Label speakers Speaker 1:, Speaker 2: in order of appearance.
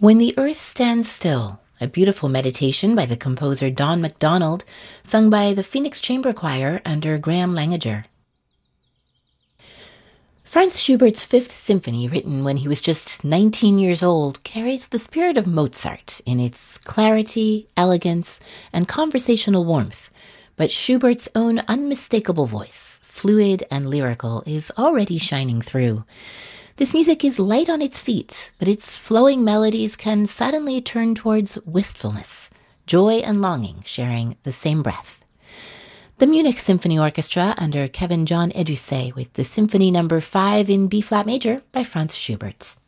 Speaker 1: When the Earth Stands Still, a beautiful meditation by the composer Don McDonald, sung by the Phoenix Chamber Choir under Graham Langager. Franz Schubert's Fifth Symphony, written when he was just 19 years old, carries the spirit of Mozart in its clarity, elegance, and conversational warmth, but Schubert's own unmistakable voice, fluid and lyrical, is already shining through. This music is light on its feet, but its flowing melodies can suddenly turn towards wistfulness, joy and longing sharing the same breath. The Munich Symphony Orchestra under Kevin John Edusset with the Symphony No. 5 in B-flat major by Franz Schubert.